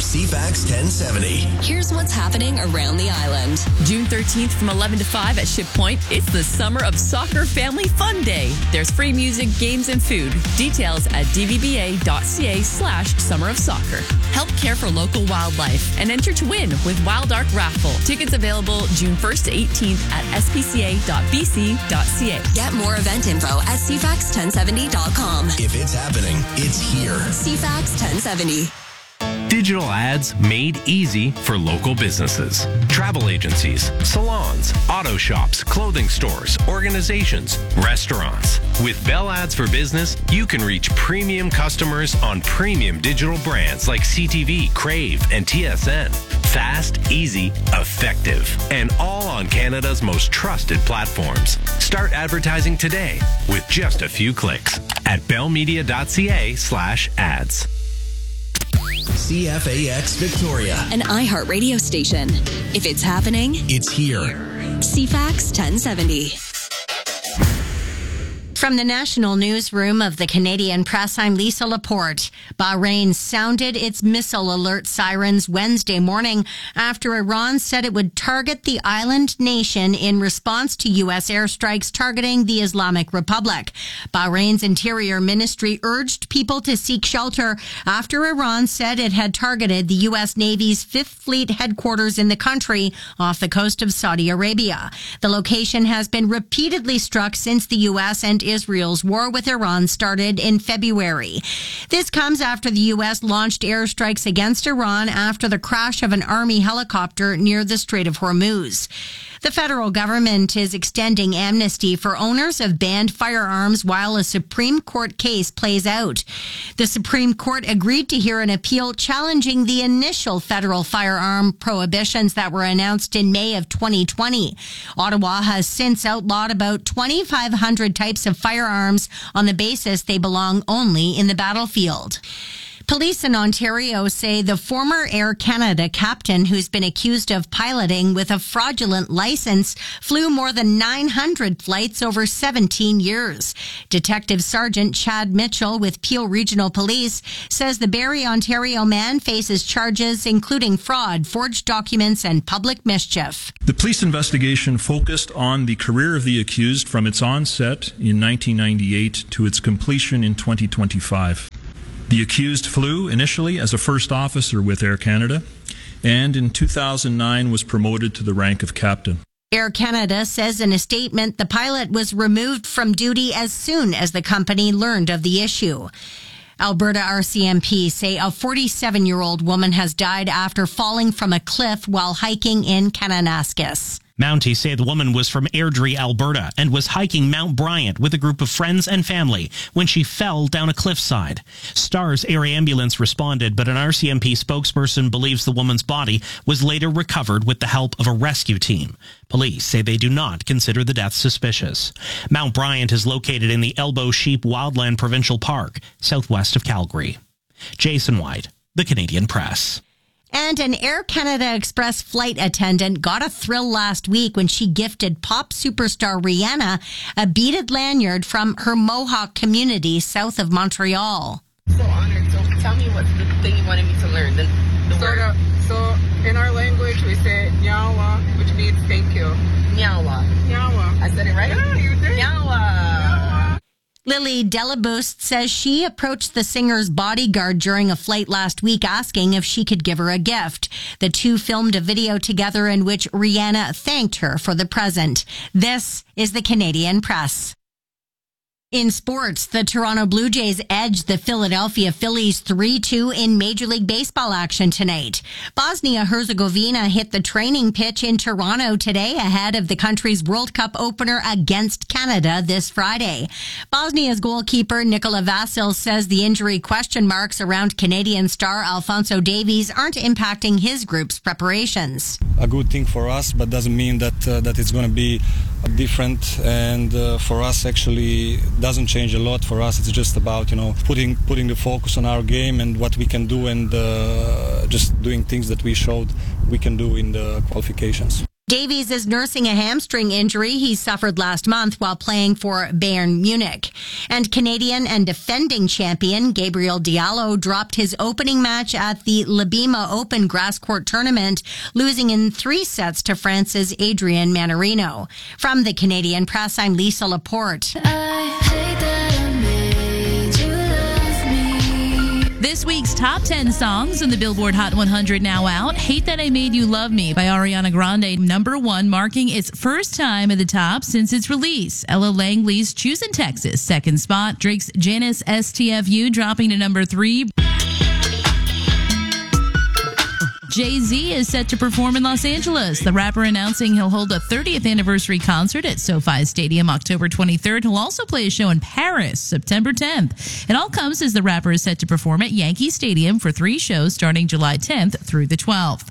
CFAX 1070. Here's what's happening around the island. June 13th from 11 to 5 at Ship Point. It's the Summer of Soccer Family Fun Day. There's free music, games, and food. Details at dvba.ca/Summer of Soccer. Help care for local wildlife and enter to win with Wild Ark Raffle. Tickets available June 1st to 18th at spca.bc.ca. Get more event info at cfax1070.com. If it's happening, it's here. CFAX 1070. Digital ads made easy for local businesses. Travel agencies, salons, auto shops, clothing stores, organizations, restaurants. With Bell Ads for Business, you can reach premium customers on premium digital brands like CTV, Crave, and TSN. Fast, easy, effective, and all on Canada's most trusted platforms. Start advertising today with just a few clicks at bellmedia.ca/ads. CFAX Victoria. An iHeart radio station. If it's happening, It's here. CFAX 1070. From the National Newsroom of the Canadian Press, I'm Lisa Laporte. Bahrain sounded its missile alert sirens Wednesday morning after Iran said it would target the island nation in response to U.S. airstrikes targeting the Islamic Republic. Bahrain's Interior Ministry urged people to seek shelter after Iran said it had targeted the U.S. Navy's Fifth Fleet headquarters in the country off the coast of Saudi Arabia. The location has been repeatedly struck since the U.S. and Israel's war with Iran started in February. This comes after the U.S. launched airstrikes against Iran after the crash of an Army helicopter near the Strait of Hormuz. The federal government is extending amnesty for owners of banned firearms while a Supreme Court case plays out. The Supreme Court agreed to hear an appeal challenging the initial federal firearm prohibitions that were announced in May of 2020. Ottawa has since outlawed about 2,500 types of firearms on the basis they belong only in the battlefield. Police in Ontario say the former Air Canada captain who's been accused of piloting with a fraudulent license flew more than 900 flights over 17 years. Detective Sergeant Chad Mitchell with Peel Regional Police says the Barrie, Ontario man faces charges including fraud, forged documents, and public mischief. The police investigation focused on the career of the accused from its onset in 1998 to its completion in 2025. The accused flew initially as a first officer with Air Canada and in 2009 was promoted to the rank of captain. Air Canada says in a statement the pilot was removed from duty as soon as the company learned of the issue. Alberta RCMP say a 47-year-old woman has died after falling from a cliff while hiking in Kananaskis. Mounties say the woman was from Airdrie, Alberta, and was hiking Mount Bryant with a group of friends and family when she fell down a cliffside. Stars Air Ambulance responded, but an RCMP spokesperson believes the woman's body was later recovered with the help of a rescue team. Police say they do not consider the death suspicious. Mount Bryant is located in the Elbow Sheep Wildland Provincial Park, southwest of Calgary. Jason White, The Canadian Press. And an Air Canada Express flight attendant got a thrill last week when she gifted pop superstar Rihanna a beaded lanyard from her Mohawk community south of Montreal. So honored. So tell me what's the thing you wanted me to learn. The word. So in our language we say nyawa, which means thank you. Nyawa. Nyawa. I said it right? Yeah, you did. Nyawa. Lily Delaboost says she approached the singer's bodyguard during a flight last week asking if she could give her a gift. The two filmed a video together in which Rihanna thanked her for the present. This is the Canadian Press. In sports, the Toronto Blue Jays edged the Philadelphia Phillies 3-2 in Major League Baseball action tonight. Bosnia-Herzegovina hit the training pitch in Toronto today ahead of the country's World Cup opener against Canada this Friday. Bosnia's goalkeeper Nikola Vasil says the injury question marks around Canadian star Alphonso Davies aren't impacting his group's preparations. A good thing for us, but doesn't mean that it's going to be different, and for us actually doesn't change a lot. For us it's just about putting the focus on our game and what we can do, and just doing things that we showed we can do in the qualifications. Davies is nursing a hamstring injury he suffered last month while playing for Bayern Munich. And Canadian and defending champion Gabriel Diallo dropped his opening match at the Libima Open grass court tournament, losing in 3 sets to France's Adrian Manarino. From the Canadian Press, I'm Lisa Laporte. This week's top 10 songs in the Billboard Hot 100 now out. Hate That I Made You Love Me by Ariana Grande, number 1, marking its first time at the top since its release. Ella Langley's Choosin' Texas, second spot. Drake's Janice STFU dropping to number 3. Jay-Z is set to perform in Los Angeles. The rapper announcing he'll hold a 30th anniversary concert at SoFi Stadium October 23rd. He'll also play a show in Paris September 10th. It all comes as the rapper is set to perform at Yankee Stadium for 3 shows starting July 10th through the 12th.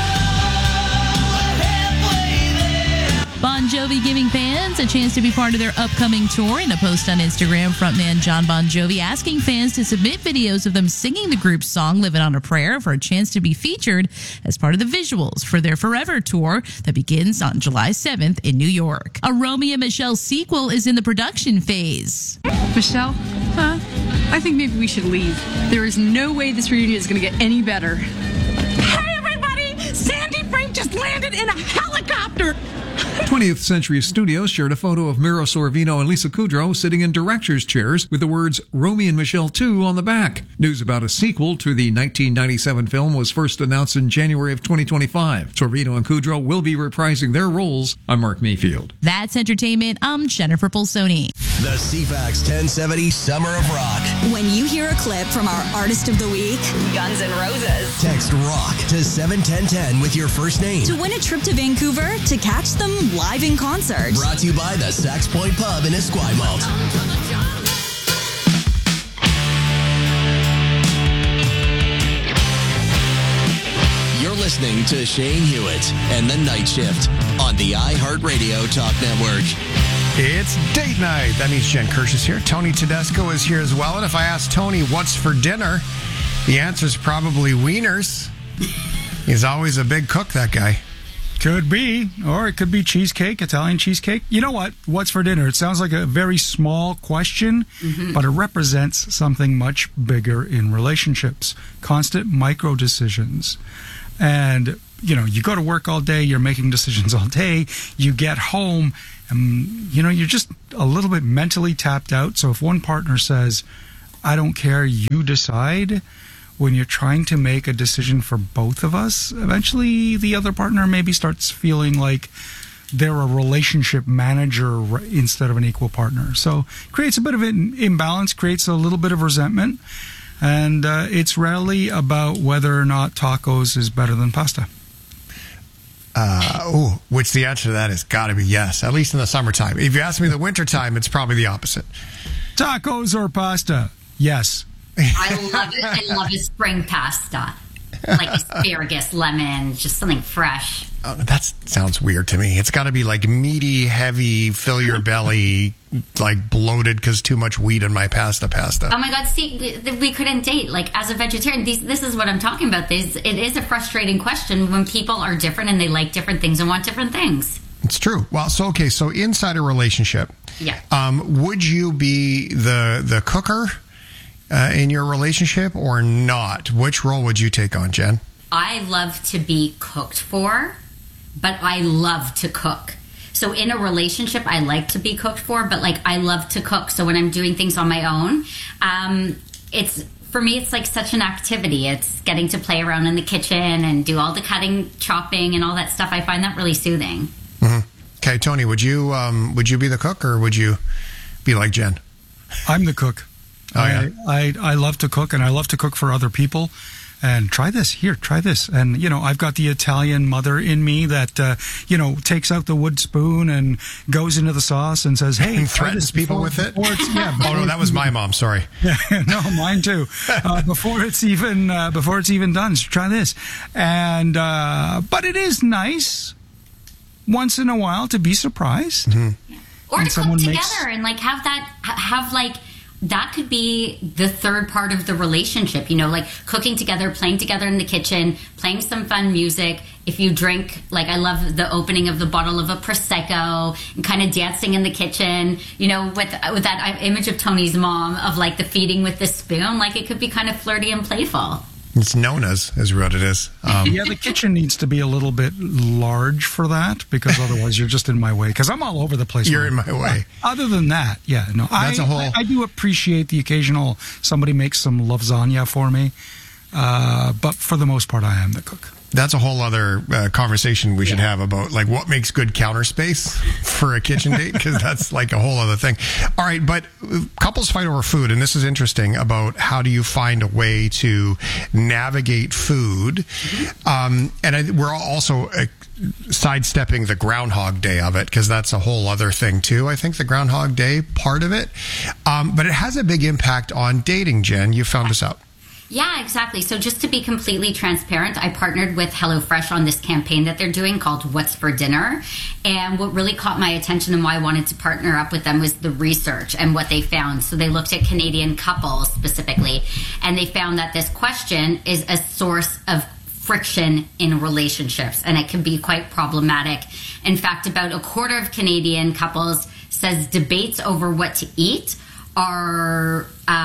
Bon Jovi giving fans a chance to be part of their upcoming tour. In a post on Instagram, frontman John Bon Jovi asking fans to submit videos of them singing the group's song Living on a Prayer for a chance to be featured as part of the visuals for their Forever tour that begins on July 7th in New York. A Romy and Michelle sequel is in the production phase. Michelle, I think maybe we should leave. There is no way this reunion is going to get any better. Hey everybody! Sandy Frank just landed in a helicopter! 20th Century Studios shared a photo of Mira Sorvino and Lisa Kudrow sitting in director's chairs with the words Romy and Michelle 2 on the back. News about a sequel to the 1997 film was first announced in January of 2025. Sorvino and Kudrow will be reprising their roles. I'm Mark Mayfield. That's entertainment. I'm Jennifer Pulsoni. The CFAX 1070 Summer of Rock. When you hear a clip from our Artist of the Week, Guns N' Roses. Text ROCK to 71010 with your first name. To win a trip to Vancouver to catch them live in concert. Brought to you by the Sax Point Pub in Esquimalt. You're listening to Shane Hewitt and the Night Shift on the iHeartRadio Talk Network. It's date night. That means Jen Kirsch is here. Tony Tedesco is here as well. And if I ask Tony what's for dinner, the answer is probably wieners. He's always a big cook, that guy. Could be, or it could be cheesecake, Italian cheesecake. You know what? What's for dinner? It sounds like a very small question, but it represents something much bigger in relationships. Constant micro decisions. And, you go to work all day, you're making decisions all day, you get home, and, you're just a little bit mentally tapped out. So if one partner says, I don't care, you decide, when you're trying to make a decision for both of us, eventually the other partner maybe starts feeling like they're a relationship manager instead of an equal partner. So creates a bit of an imbalance, creates a little bit of resentment, and it's rarely about whether or not tacos is better than pasta. Which the answer to that is got to be yes, at least in the summertime. If you ask me the wintertime, it's probably the opposite. Tacos or pasta? Yes. I love it. I love a spring pasta. Like asparagus, lemon, just something fresh. Oh, that sounds weird to me. It's got to be like meaty, heavy, fill your belly, like bloated because too much wheat in my pasta. Oh my God, see, we couldn't date. Like, as a vegetarian, this is what I'm talking about. It is a frustrating question when people are different and they like different things and want different things. It's true. Well, so inside a relationship, would you be the cooker in your relationship or not? Which role would you take on, Jen? I love to be cooked for, but I love to cook. So in a relationship, I like to be cooked for, but I love to cook. So when I'm doing things on my own, for me, it's like such an activity. It's getting to play around in the kitchen and do all the cutting, chopping, and all that stuff. I find that really soothing. Mm-hmm. Okay, Tony, would you be the cook or would you be like Jen? I'm the cook. Oh, yeah. I love to cook, and I love to cook for other people. And try this. And, I've got the Italian mother in me that, takes out the wood spoon and goes into the sauce and says, hey. And threatens people with it? Oh, no, that was my mom. Sorry. No, mine too. Before it's even done, so try this. And, but it is nice once in a while to be surprised. Or to cook together and have that could be the third part of the relationship, like cooking together, playing together in the kitchen, playing some fun music. If you drink, like I love the opening of the bottle of a Prosecco and kind of dancing in the kitchen, with that image of Tony's mom of like the feeding with the spoon, like it could be kind of flirty and playful. It's known as what it is. Yeah, the kitchen needs to be a little bit large for that, because otherwise you're just in my way. Because I'm all over the place. You're in my way. Other than that, yeah, no. That's I do appreciate the occasional somebody makes some lasagna for me, but for the most part, I am the cook. That's a whole other conversation we should have about like what makes good counter space for a kitchen date, because that's like a whole other thing. All right, but couples fight over food, and this is interesting about how do you find a way to navigate food. We're also sidestepping the Groundhog Day of it, because that's a whole other thing too. I think the Groundhog Day part of it, but it has a big impact on dating. Jen, you found this out. Yeah, exactly. So just to be completely transparent, I partnered with HelloFresh on this campaign that they're doing called What's for Dinner. And what really caught my attention and why I wanted to partner up with them was the research and what they found. So they looked at Canadian couples specifically, and they found that this question is a source of friction in relationships, and it can be quite problematic. In fact, about a quarter of Canadian couples says debates over what to eat are...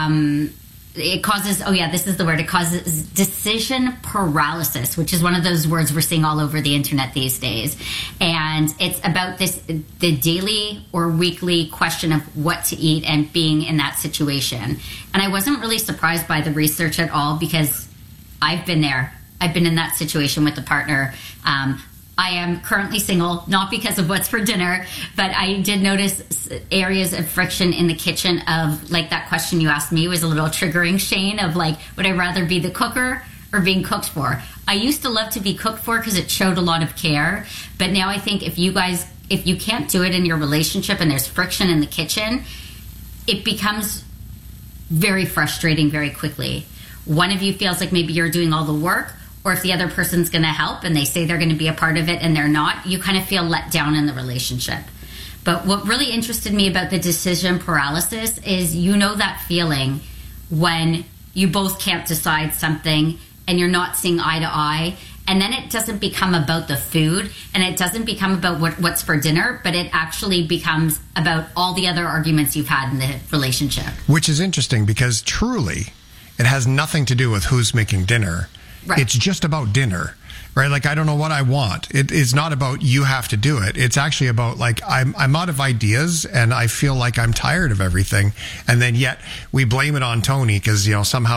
it causes, this is the word, it causes decision paralysis, which is one of those words we're seeing all over the internet these days. And it's about the daily or weekly question of what to eat and being in that situation. And I wasn't really surprised by the research at all, because I've been there. I've been in that situation with a partner. I am currently single, not because of What's for Dinner, but I did notice areas of friction in the kitchen of, like, that question you asked me was a little triggering, Shane, of like, would I rather be the cooker or being cooked for? I used to love to be cooked for because it showed a lot of care, but now I think if you can't do it in your relationship and there's friction in the kitchen, it becomes very frustrating very quickly. One of you feels like maybe you're doing all the work, or if the other person's going to help and they say they're going to be a part of it and they're not, you kind of feel let down in the relationship. But what really interested me about the decision paralysis is, that feeling when you both can't decide something and you're not seeing eye to eye, and then it doesn't become about the food and it doesn't become about what's for dinner, but it actually becomes about all the other arguments you've had in the relationship. Which is interesting, because truly it has nothing to do with who's making dinner. Right. It's just about dinner, right? Like, I don't know what I want. It's not about you have to do it. It's actually about, like, I'm out of ideas and I feel like I'm tired of everything. And then yet we blame it on Tony because, somehow